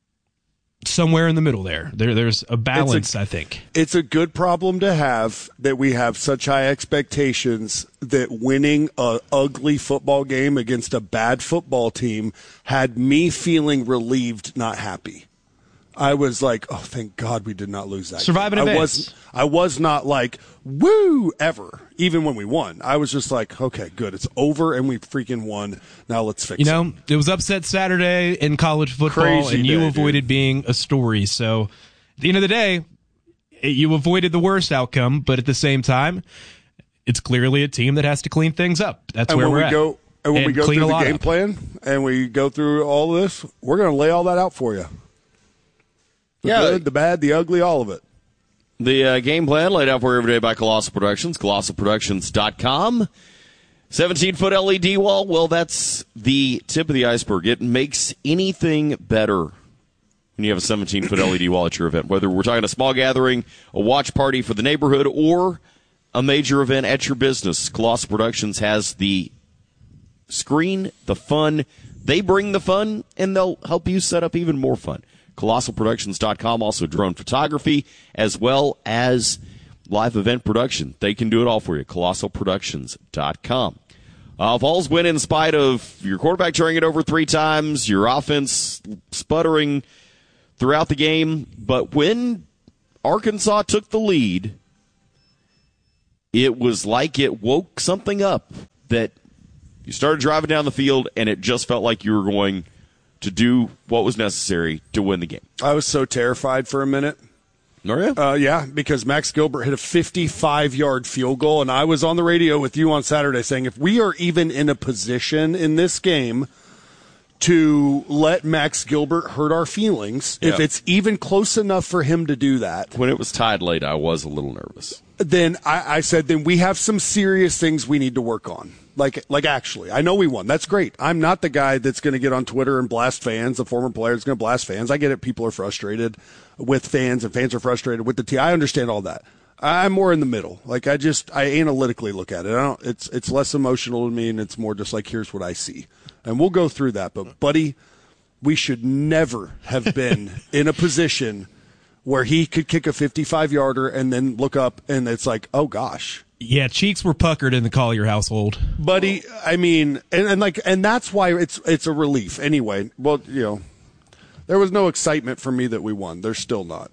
somewhere in the middle there. There, there's a balance, a, I think. It's a good problem to have that we have such high expectations that winning a ugly football game against a bad football team had me feeling relieved, not happy. I was like, oh, thank God we did not lose that. Survive and I advance. was, I was not like, woo, ever, even when we won. I was just like, okay, good. It's over, and we freaking won. Now let's fix it. You know, it was upset Saturday in college football, Crazy and you day, avoided dude. being a story. So at the end of the day, you avoided the worst outcome, but at the same time, it's clearly a team that has to clean things up. That's and where when we're we at. Go, and when and we go clean through a the lot game up. plan, and we go through all this, we're going to lay all that out for you. The yeah, good, the bad, the ugly, all of it. The uh, game plan laid out for you every day by Colossal Productions, colossal productions dot com. seventeen-foot L E D wall, well, that's the tip of the iceberg. It makes anything better when you have a seventeen-foot L E D wall at your event, whether we're talking a small gathering, a watch party for the neighborhood, or a major event at your business. Colossal Productions has the screen, the fun. They bring the fun, and they'll help you set up even more fun. colossal productions dot com, also drone photography, as well as live event production. They can do it all for you. colossal productions dot com. Uh, Vols win in spite of your quarterback turning it over three times, your offense sputtering throughout the game. But when Arkansas took the lead, it was like it woke something up that you started driving down the field, and it just felt like you were going to do what was necessary to win the game. I was so terrified for a minute. Oh, yeah? Uh, yeah, because Max Gilbert hit a fifty-five-yard field goal, and I was on the radio with you on Saturday saying if we are even in a position in this game to let Max Gilbert hurt our feelings, Yeah. if it's even close enough for him to do that. When it was tied late, I was a little nervous. Then I, I said, then we have some serious things we need to work on. Like, like actually, I know we won. That's great. I'm not the guy that's going to get on Twitter and blast fans. The former player is going to blast fans. I get it. People are frustrated with fans, and fans are frustrated with the team. I understand all that. I'm more in the middle. Like, I just, I analytically look at it. I don't. It's it's less emotional to me, and it's more just like, here's what I see, and we'll go through that. But buddy, we should never have been in a position where he could kick a fifty-five-yarder and then look up, and it's like, oh gosh. Yeah, cheeks were puckered in the Collier household. Buddy, I mean, and, and like, and that's why it's it's a relief anyway. Well, you know, there was no excitement for me that we won. There's still not.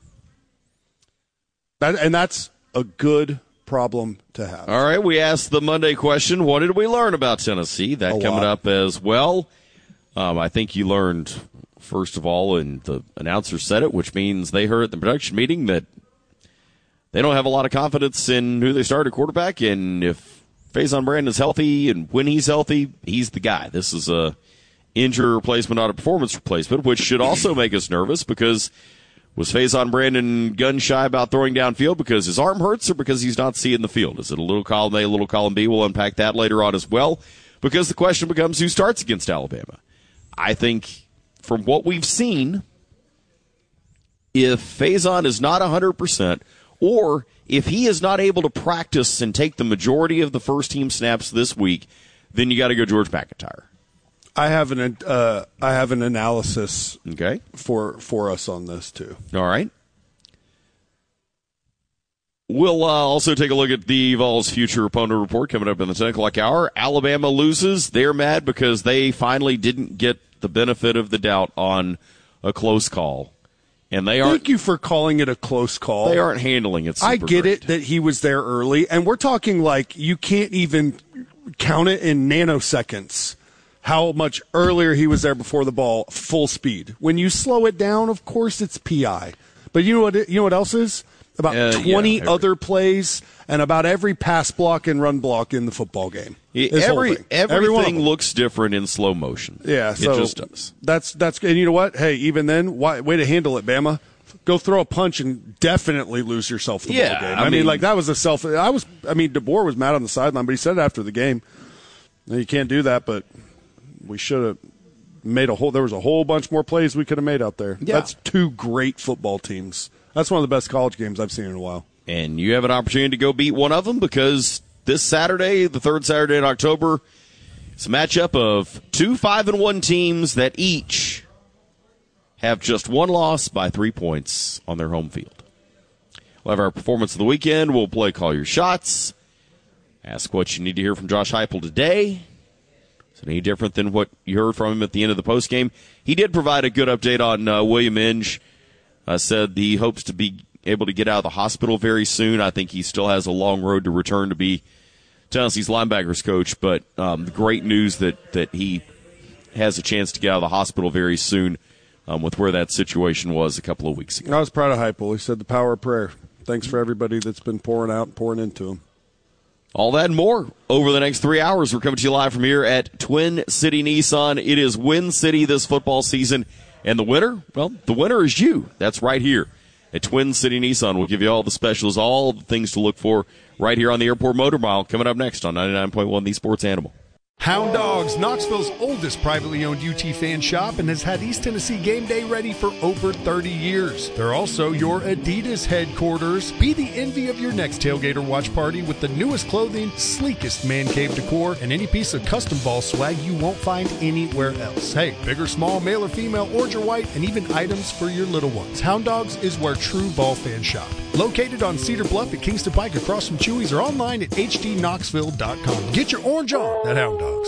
That, and that's a good problem to have. All right, we asked the Monday question, what did we learn about Tennessee? That A coming lot. up as well. Um, I think you learned, first of all, and the announcer said it, which means they heard at the production meeting that they don't have a lot of confidence in who they started at quarterback, and if Faison Brandon's healthy and when he's healthy, he's the guy. This is a injury replacement, not a performance replacement, which should also make us nervous because was Faison Brandon gun-shy about throwing downfield because his arm hurts or because he's not seeing the field? Is it a little column A, a little column B? We'll unpack that later on as well because the question becomes who starts against Alabama. I think from what we've seen, if Faison is not one hundred percent, or if he is not able to practice and take the majority of the first-team snaps this week, then you got to go George McIntyre. I have an uh, I have an analysis okay. for for us on this too. All right. We'll uh, also take a look at the Vols' future opponent report coming up in the ten o'clock hour. Alabama loses. They're mad because they finally didn't get the benefit of the doubt on a close call. And they aren't, Thank you for calling it a close call. They aren't handling it super I get great. it that he was there early, and we're talking like you can't even count it in nanoseconds how much earlier he was there before the ball, full speed. When you slow it down, of course it's P I. But you know what? You know what else is? About Uh, twenty yeah, other plays and about every pass block and run block in the football game. This whole Every, thing. Every one of everything them. looks different in slow motion. Yeah, so it just does. That's that's and you know what? Hey, even then, why, way to handle it, Bama. Go throw a punch and definitely lose yourself the Yeah, ball game. I I, mean, mean- like that was a self. I was. I mean, DeBoer was mad on the sideline, but he said it after the game. You can't do that, but we should have made a whole. There was a whole bunch more plays we could have made out there. Yeah. That's two great football teams. That's one of the best college games I've seen in a while. And you have an opportunity to go beat one of them because this Saturday, the third Saturday in October, it's a matchup of two five and one teams that each have just one loss by three points on their home field. We'll have our performance of the weekend. We'll play Call Your Shots. Ask what you need to hear from Josh Heupel today. Is it any different than what you heard from him at the end of the postgame? He did provide a good update on uh, William Inge. Uh, said he hopes to be able to get out of the hospital very soon. I think he still has a long road to return to be Tennessee's linebackers coach, but um, the great news that, that he has a chance to get out of the hospital very soon um, with where that situation was a couple of weeks ago. I was proud of Heupel. He said the power of prayer. Thanks for everybody that's been pouring out and pouring into him. All that and more over the next three hours. We're coming to you live from here at Twin City Nissan. It is Win City this football season. And the winner, well, the winner is you. That's right here at Twin City Nissan. We'll give you all the specials, all the things to look for right here on the Airport Motor Mile, coming up next on ninety-nine point one The Sports Animal. Hound Dogs, Knoxville's oldest privately owned U T fan shop, and has had East Tennessee game day ready for over thirty years. They're also your Adidas headquarters. Be the envy of your next tailgate or watch party with the newest clothing, sleekest man cave decor, and any piece of custom ball swag you won't find anywhere else. Hey, big or small, male or female, orange or white, and even items for your little ones. Hound Dogs is where true ball fans shop. Located on Cedar Bluff at Kingston Pike across from Chewy's, or online at h d knoxville dot com. Get your orange on at Hound Dogs.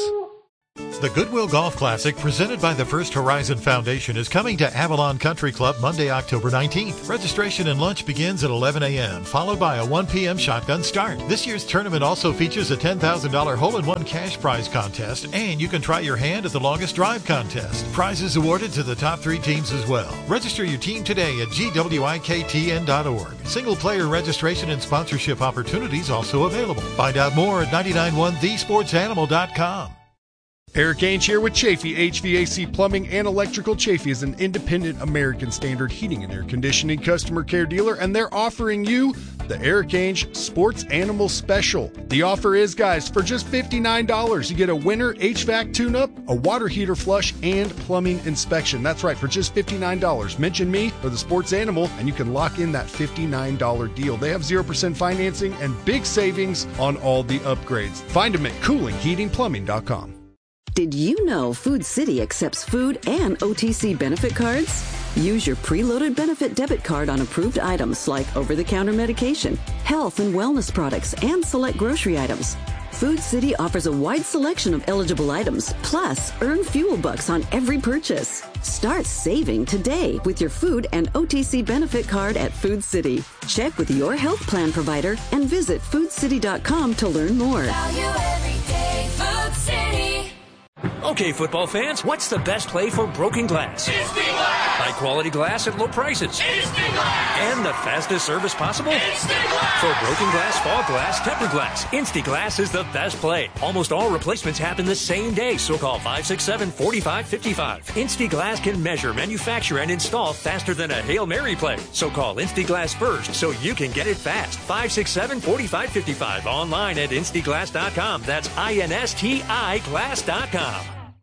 The Goodwill Golf Classic, presented by the First Horizon Foundation, is coming to Avalon Country Club Monday, October nineteenth. Registration and lunch begins at eleven a.m., followed by a one p.m. shotgun start. This year's tournament also features a ten thousand dollars hole-in-one cash prize contest, and you can try your hand at the longest drive contest. Prizes awarded to the top three teams as well. Register your team today at g w i k t n dot org. Single-player registration and sponsorship opportunities also available. Find out more at nine nine one the sports animal dot com. Eric Ainge here with Chafee H V A C Plumbing and Electrical. Chafee is an independent American Standard heating and air conditioning customer care dealer, and they're offering you the Eric Ainge Sports Animal Special. The offer is, guys, for just fifty-nine dollars, you get a winter H V A C tune-up, a water heater flush, and plumbing inspection. That's right, for just fifty-nine dollars. Mention me or the Sports Animal, and you can lock in that fifty-nine dollars deal. They have zero percent financing and big savings on all the upgrades. Find them at cooling heating plumbing dot com. Did you know Food City accepts food and O T C benefit cards? Use your preloaded benefit debit card on approved items like over-the-counter medication, health and wellness products, and select grocery items. Food City offers a wide selection of eligible items, plus earn fuel bucks on every purchase. Start saving today with your food and O T C benefit card at Food City. Check with your health plan provider and visit food city dot com to learn more. Value every day, Food City. Okay, football fans, what's the best play for broken glass? Instant Glass! High quality glass at low prices. Instant Glass! And the fastest service possible? Instant Glass! For broken glass, fog glass, tempered glass, Instant Glass is the best play. Almost all replacements happen the same day, so call five six seven, four five five five. Instant Glass can measure, manufacture, and install faster than a Hail Mary play. So call Instant Glass first so you can get it fast. five six seven, four five five five. Online at instant glass dot com. That's I N S T I glass dot com.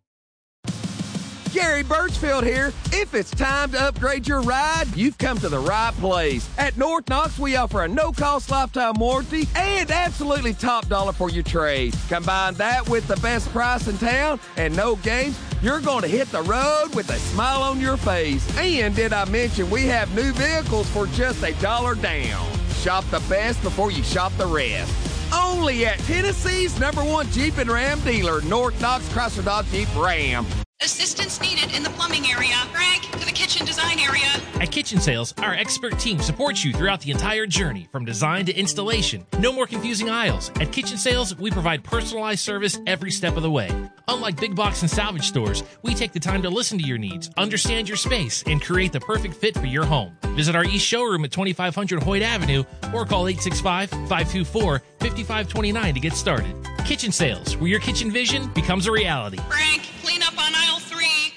Gary Birchfield here. If it's time to upgrade your ride, you've come to the right place. At North Knox, we offer a no-cost lifetime warranty and absolutely top dollar for your trade. Combine that with the best price in town and no games, you're going to hit the road with a smile on your face. And did I mention we have new vehicles for just a dollar down? Shop the best before you shop the rest. Only at Tennessee's number one Jeep and Ram dealer, North Knox Chrysler Dodge Jeep Ram. Assistance needed in the plumbing area. Greg, to the kitchen design area. At Kitchen Sales, our expert team supports you throughout the entire journey, from design to installation. No more confusing aisles. At Kitchen Sales, we provide personalized service every step of the way. Unlike big box and salvage stores, we take the time to listen to your needs, understand your space, and create the perfect fit for your home. Visit our East Showroom at twenty-five hundred Hoyt Avenue or call eight six five, five two four, five five two nine to get started. Kitchen Sales, where your kitchen vision becomes a reality. Frank, clean up on aisle three.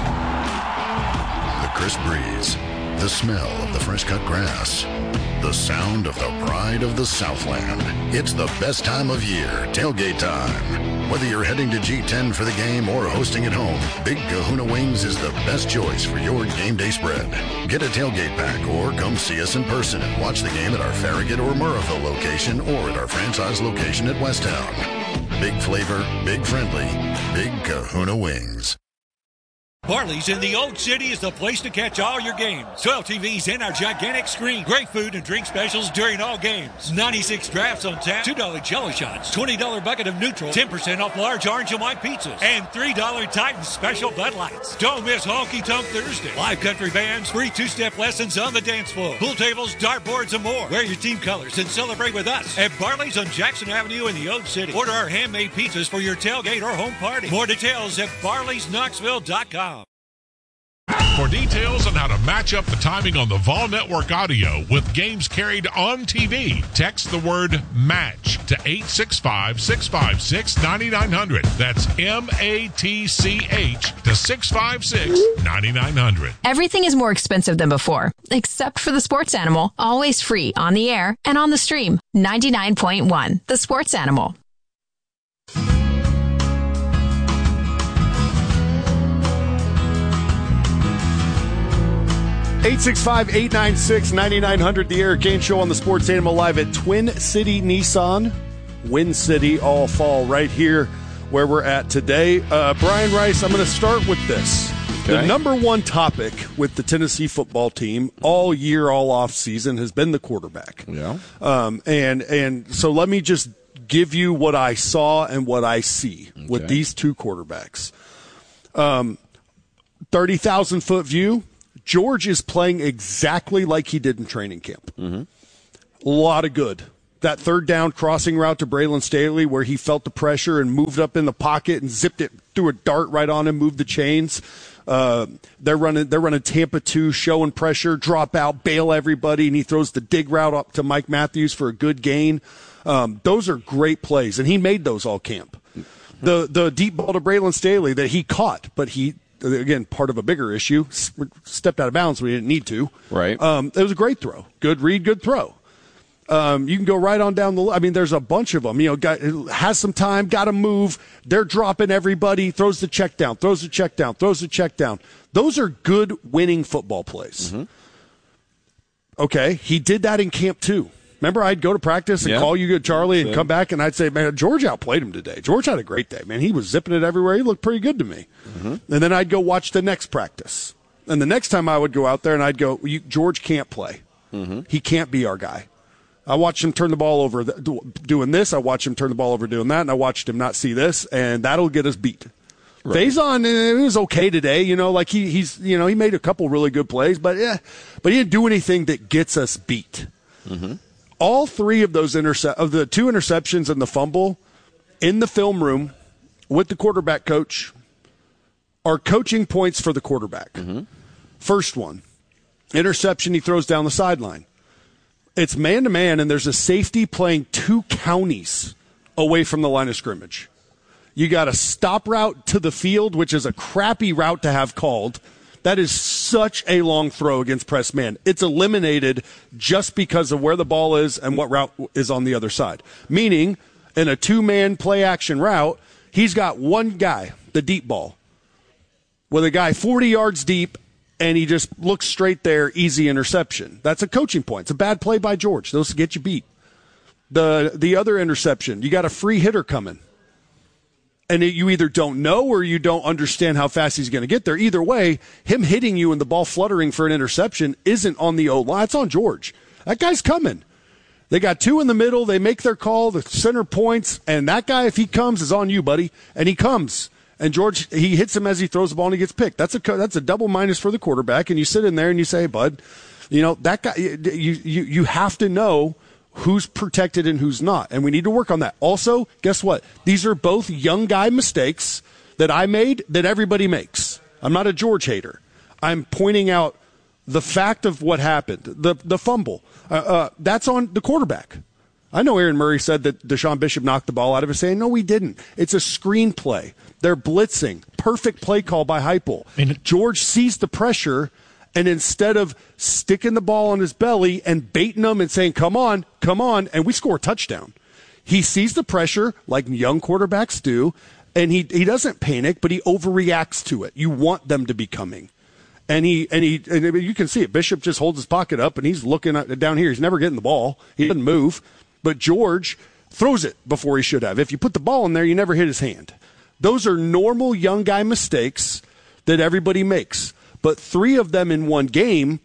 The crisp breeze, the smell of the fresh cut grass, the sound of the pride of the Southland. It's the best time of year, tailgate time. Whether you're heading to G ten for the game or hosting at home, Big Kahuna Wings is the best choice for your game day spread. Get a tailgate pack or come see us in person and watch the game at our Farragut or Murrayville location or at our franchise location at Westtown. Big flavor, big friendly, Big Kahuna Wings. Barley's in the Old City is the place to catch all your games. twelve T Vs and our gigantic screen. Great food and drink specials during all games. ninety-six drafts on tap. two dollar Jello shots. twenty dollar bucket of neutral. ten percent off large orange and white pizzas. And three dollar Titan special Bud Lights. Don't miss Honky Tonk Thursday. Live country bands. Free two-step lessons on the dance floor. Pool tables, dartboards, and more. Wear your team colors and celebrate with us at Barley's on Jackson Avenue in the Old City. Order our handmade pizzas for your tailgate or home party. More details at barleys knoxville dot com. For details on how to match up the timing on the Vol Network audio with games carried on T V, text the word MATCH to eight six five, six five six, nine nine zero zero. That's M A T C H to six five six, nine nine zero zero. Everything is more expensive than before, except for the Sports Animal, always free on the air and on the stream. ninety-nine point one, The Sports Animal. eight six five, eight nine six, nine nine zero zero, the Eric Gaines Show on the Sports Animal live at Twin City Nissan. Win City all fall right here where we're at today. Uh, Brian Rice, I'm going to start with this. Okay. The number one topic with the Tennessee football team all year, all off season has been the quarterback. Yeah. Um, and, and so let me just give you what I saw and what I see okay. with these two quarterbacks. Um, thirty thousand foot view. George is playing exactly like he did in training camp. Mm-hmm. A lot of good. That third down crossing route to Braylon Staley where he felt the pressure and moved up in the pocket and zipped it, threw a dart right on him, moved the chains. Uh, they're running they're running Tampa two, showing pressure, drop out, bail everybody, and he throws the dig route up to Mike Matthews for a good gain. Um, those are great plays, and he made those all camp. The, the deep ball to Braylon Staley that he caught, but he – again, part of a bigger issue, stepped out of bounds when he didn't need to. Right. Um, it was a great throw. Good read, good throw. Um, you can go right on down the – I mean, there's a bunch of them. You know, got, has some time, got to move. They're dropping everybody, throws the check down, throws the check down, throws the check down. Those are good winning football plays. Mm-hmm. Okay, he did that in camp too. Remember, I'd go to practice and yeah. call you, Charlie, and come back, and I'd say, man, George outplayed him today. George had a great day, man. He was zipping it everywhere. He looked pretty good to me. Mm-hmm. And then I'd go watch the next practice. And the next time I would go out there, and I'd go, you, George can't play. Mm-hmm. He can't be our guy. I watched him turn the ball over doing this. I watched him turn the ball over doing that, and I watched him not see this, and that'll get us beat. Right. Faison, it was okay today, you know, like he, he's, you know, he made a couple really good plays, but yeah, but he didn't do anything that gets us beat. Mm-hmm. All three of those intercept of the two interceptions and the fumble in the film room with the quarterback coach are coaching points for the quarterback. Mm-hmm. First one, interception he throws down the sideline. It's man to man, and there's a safety playing two counties away from the line of scrimmage. You got a stop route to the field, which is a crappy route to have called. That is such a long throw against press man. It's eliminated just because of where the ball is and what route is on the other side. Meaning, in a two-man play-action route, he's got one guy, the deep ball, with a guy forty yards deep, and he just looks straight there, easy interception. That's a coaching point. It's a bad play by George. Those get you beat. The, the other interception, you got a free hitter coming. And you either don't know or you don't understand how fast he's going to get there. Either way, him hitting you and the ball fluttering for an interception isn't on the O-line. It's on George. That guy's coming. They got two in the middle. They make their call, the center points, and that guy, if he comes, is on you, buddy. And he comes. And George, he hits him as he throws the ball and he gets picked. That's a that's a double minus for the quarterback. And you sit in there and you say, hey, bud, you know, that guy, you you you have to know who's protected and who's not. And we need to work on that. Also, guess what? These are both young guy mistakes that I made that everybody makes. I'm not a George hater. I'm pointing out the fact of what happened. The the fumble. Uh, uh, that's on the quarterback. I know Aaron Murray said that Deshaun Bishop knocked the ball out of his hand. No, he didn't. It's a screenplay. They're blitzing. Perfect play call by Heupel. And George sees the pressure, and instead of sticking the ball on his belly and baiting him and saying, come on, come on, and we score a touchdown. He sees the pressure like young quarterbacks do, and he, he doesn't panic, but he overreacts to it. You want them to be coming. And he and he and you can see it. Bishop just holds his pocket up, and he's looking at, down here. He's never getting the ball. He doesn't move. But George throws it before he should have. If you put the ball in there, you never hit his hand. Those are normal young guy mistakes that everybody makes. But three of them in one game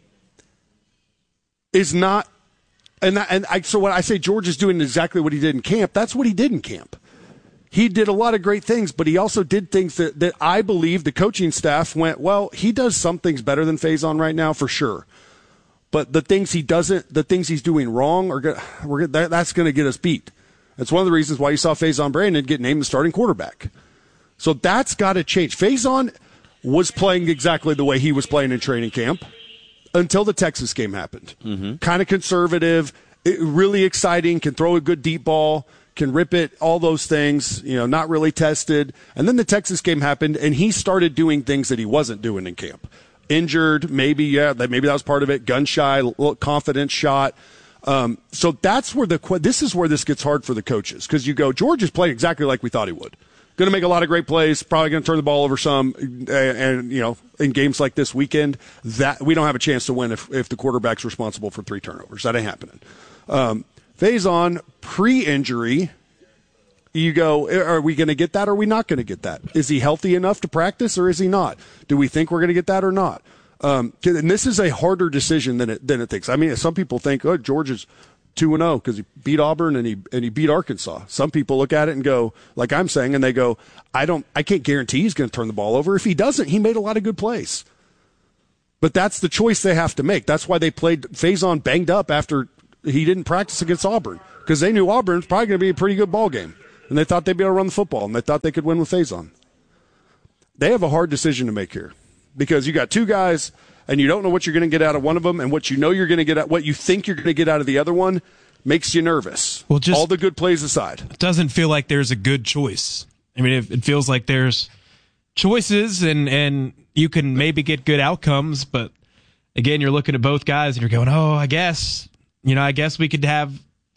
is not, and that, and I, so when I say George is doing exactly what he did in camp, that's what he did in camp. He did a lot of great things, but he also did things that, that I believe the coaching staff went, well, he does some things better than Faison right now for sure. But the things he doesn't, the things he's doing wrong, are gonna, we're that, that's going to get us beat. That's one of the reasons why you saw Faison Brandon get named the starting quarterback. So that's got to change. Faison, was playing exactly the way he was playing in training camp until the Texas game happened. Mm-hmm. Kind of conservative, it, really exciting, can throw a good deep ball, can rip it, all those things, you know, not really tested. And then the Texas game happened, and he started doing things that he wasn't doing in camp. Injured, maybe, yeah, that maybe that was part of it. Gun shy, little confident shot. Um, so that's where the this is where this gets hard for the coaches, because you go, George is playing exactly like we thought he would. Going to make a lot of great plays, probably going to turn the ball over some, and, and you know, in games like this weekend, that we don't have a chance to win if, if the quarterback's responsible for three turnovers. That ain't happening. Um, Faison, pre-injury, you go, are we going to get that or are we not going to get that? Is he healthy enough to practice or is he not? Do we think we're going to get that or not? Um, and this is a harder decision than it, than it thinks. I mean, some people think, oh, George is two and oh because he beat Auburn and he and he beat Arkansas. Some people look at it and go, like I'm saying, and they go, I don't, I can't guarantee he's going to turn the ball over. If he doesn't, he made a lot of good plays. But that's the choice they have to make. That's why they played Faison banged up after he didn't practice against Auburn, because they knew Auburn was probably going to be a pretty good ball game, and they thought they'd be able to run the football, and they thought they could win with Faison. They have a hard decision to make here, because you got two guys, and you don't know what you're going to get out of one of them, and what you know you're going to get out, what you think you're going to get out of the other one, makes you nervous. Well, just all the good plays aside, it doesn't feel like there's a good choice. I mean, it, it feels like there's choices, and and you can maybe get good outcomes, but again, you're looking at both guys, and you're going, oh, I guess. You know, I guess we could have,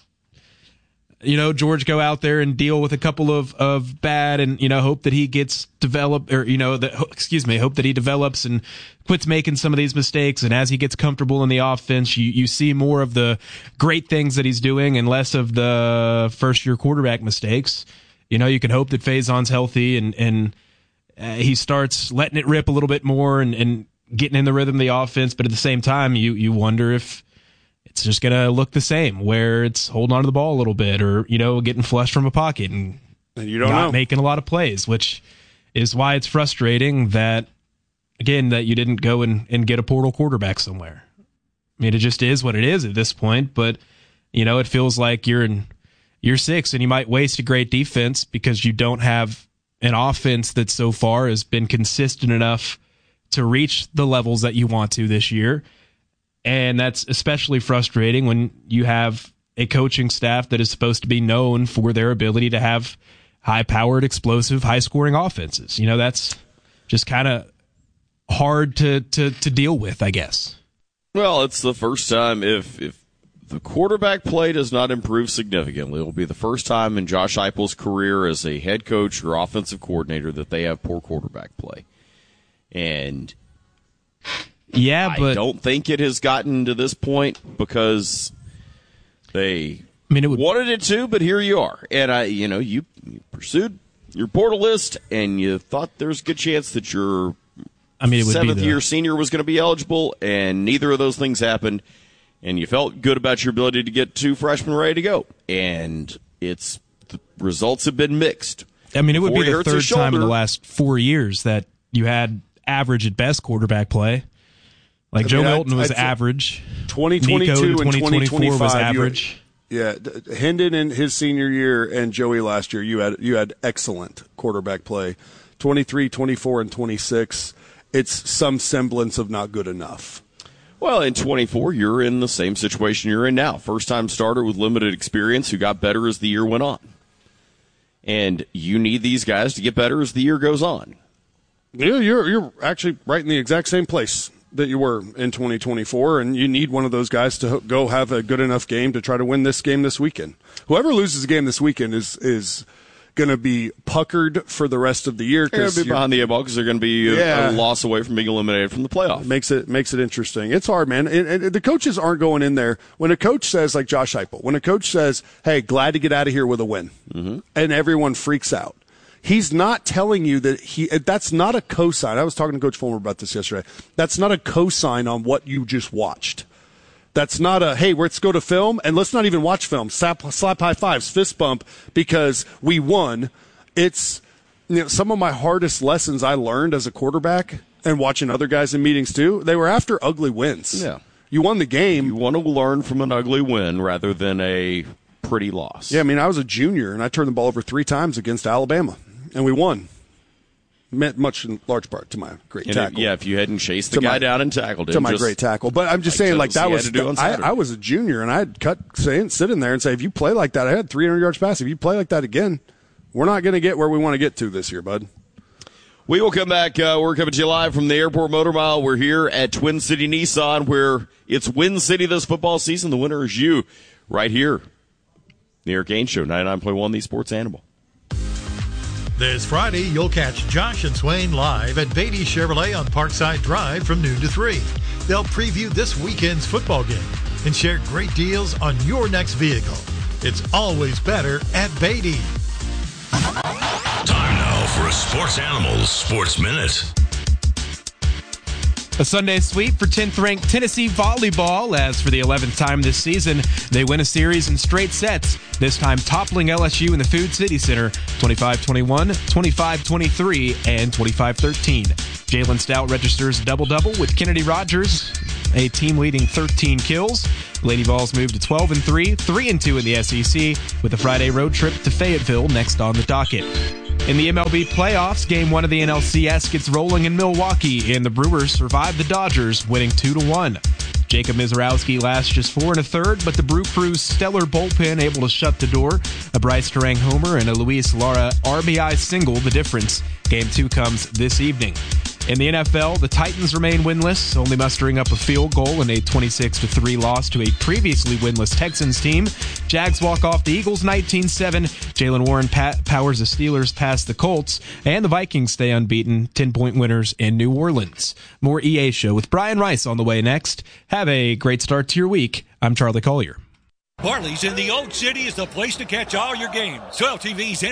you know, George go out there and deal with a couple of, of bad and, you know, hope that he gets developed or, you know, that, excuse me, hope that he develops and quits making some of these mistakes. And as he gets comfortable in the offense, you, you see more of the great things that he's doing and less of the first year quarterback mistakes. You know, you can hope that Faison's healthy and, and uh, he starts letting it rip a little bit more and, and getting in the rhythm of the offense. But at the same time, you, you wonder if it's just going to look the same, where it's holding on to the ball a little bit or, you know, getting flushed from a pocket and, and you don't not know. making a lot of plays, which is why it's frustrating that, again, that you didn't go and, and get a portal quarterback somewhere. I mean, it just is what it is at this point, but, you know, it feels like you're in year six and you might waste a great defense because you don't have an offense that so far has been consistent enough to reach the levels that you want to this year. And that's especially frustrating when you have a coaching staff that is supposed to be known for their ability to have high-powered, explosive, high-scoring offenses. You know, that's just kind of hard to, to, to deal with, I guess. Well, it's the first time if if the quarterback play does not improve significantly, it will be the first time in Josh Heupel's career as a head coach or offensive coordinator that they have poor quarterback play. And yeah, but I don't think it has gotten to this point because they I mean, it would, wanted it to, but here you are. And I, you know, you, you pursued your portal list, and you thought there was a good chance that your I mean, it would seventh be the, year senior was going to be eligible, and neither of those things happened. And you felt good about your ability to get two freshmen ready to go. And it's the results have been mixed. I mean, it would Before be the hurts his third time in the shoulder. last four years that you had average at best quarterback play. Like I Joe mean, Milton I'd- was I'd say average. twenty twenty-two Nico in and twenty twenty twenty-four twenty-five was you had- average. Yeah, D- Hendon in his senior year and Joey last year, you had you had excellent quarterback play. twenty-three, twenty-four, and twenty-six, it's some semblance of not good enough. Well, in twenty-four, you're in the same situation you're in now. First-time starter with limited experience who got better as the year went on. And you need these guys to get better as the year goes on. Yeah, you're you're actually right in the exact same place that you were in twenty twenty-four, and you need one of those guys to go have a good enough game to try to win this game this weekend. Whoever loses a game this weekend is is going to be puckered for the rest of the year. They're going to be behind the eight ball because they're going to be a, Yeah. a loss away from being eliminated from the playoff. Makes it makes it interesting. It's hard, man. And, and the coaches aren't going in there. When a coach says, like Josh Heupel, when a coach says, "Hey, glad to get out of here with a win," Mm-hmm. and everyone freaks out, he's not telling you that he. That's not a cosign. I was talking to Coach Fulmer about this yesterday. That's not a cosign on what you just watched. That's not a, hey, let's go to film and let's not even watch film. Slap, slap high fives, fist bump because we won. It's, you know, some of my hardest lessons I learned as a quarterback and watching other guys in meetings too, they were after ugly wins. Yeah. You won the game. You want to learn from an ugly win rather than a pretty loss. Yeah, I mean, I was a junior and I turned the ball over three times against Alabama and we won. meant much in large part to my great And tackle. If, yeah, if you hadn't chased the To guy my- down and tackled him. to my just great tackle. But I'm just like saying, like that Chelsea was had to do on I, Saturday. I was a junior, and I had cut saying sit in there and say, if you play like that, I had three hundred yards passing. If you play like that again, we're not going to get where we want to get to this year, bud. We will come back. Uh, we're coming to you live from the Airport Motor Mile. We're here at Twin City Nissan, where it's Win City this football season. The winner is you, right here. The Eric Gaines Show, ninety-nine point one, the Sports Animal. This Friday, you'll catch Josh and Swain live at Beatty Chevrolet on Parkside Drive from noon to three. They'll preview this weekend's football game and share great deals on your next vehicle. It's always better at Beatty. Time now for a Sports Animals Sports Minute. A Sunday sweep for tenth-ranked Tennessee volleyball. As for the eleventh time this season, they win a series in straight sets, this time toppling L S U in the Food City Center twenty-five twenty-one, twenty-five twenty-three, and twenty-five thirteen. Jalen Stout registers a double-double with Kennedy Rogers, a team-leading thirteen kills. Lady Vols move to twelve and three, three and two in the S E C, with a Friday road trip to Fayetteville next on the docket. In the M L B playoffs, game one of the N L C S gets rolling in Milwaukee, and the Brewers survive the Dodgers, winning two to one. Jacob Mizorowski lasts just four and a third, but the Brew Crew's stellar bullpen able to shut the door. A Bryce Terang homer and a Luis Lara R B I single the difference. Game two comes this evening. In the N F L, the Titans remain winless, only mustering up a field goal in a twenty-six to three loss to a previously winless Texans team. Jags walk off the Eagles nineteen seven. Jalen Warren pa- powers the Steelers past the Colts, and the Vikings stay unbeaten, ten-point winners in New Orleans. More E A Show with Brian Rice on the way next. Have a great start to your week. I'm Charlie Collier. Barley's in the Old City is the place to catch all your games. twelve T Vs in